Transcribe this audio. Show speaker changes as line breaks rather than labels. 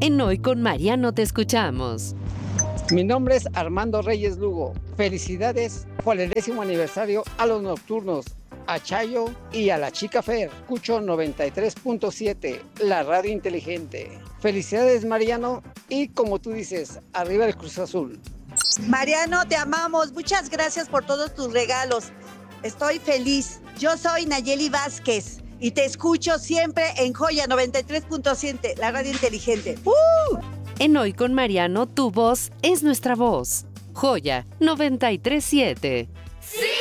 En Hoy con Mariano te escuchamos.
Mi nombre es Armando Reyes Lugo. Felicidades por el 10º aniversario a los nocturnos, a Chayo y a la chica Fer. Escucho 93.7, la radio inteligente. Felicidades, Mariano, y como tú dices, arriba el Cruz Azul.
Mariano, te amamos. Muchas gracias por todos tus regalos. Estoy feliz. Yo soy Nayeli Vázquez y te escucho siempre en Joya 93.7, la radio inteligente.
En Hoy con Mariano, tu voz es nuestra voz. Joya 93.7.